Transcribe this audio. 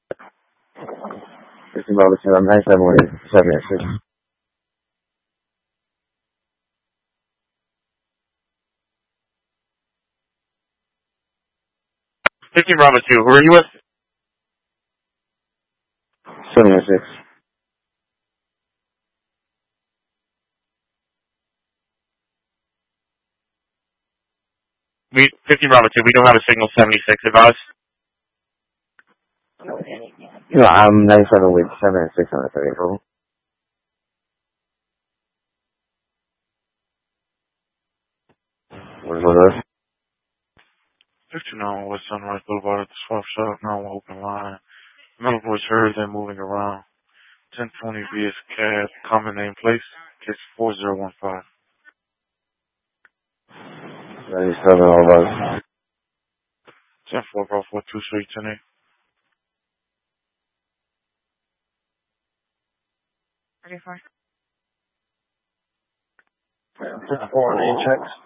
15 Bravo 2, I'm 971 15 Bravo 2, who are you with? 716. 15 Bravo 2, we don't have a signal 76 advise. No, I'm 97 with 7 and 6 on the 30 total. What was this? 59 West Sunrise Boulevard at the swap shop, now open line. Metal voice heard, then moving around. 1020 VS cab, common name place, case 4015. 97 all about. 10-4, Bravo 4, 2 Street, 10-8. Okay, fine. 4 on checks.